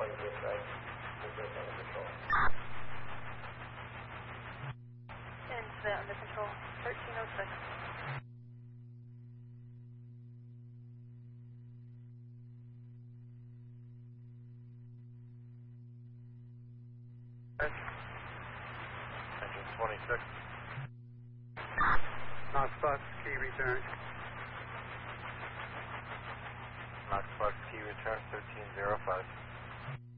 Incident under control, 1306. Engine 26. Knox Fox, key return. Knox Fox, key return 1305.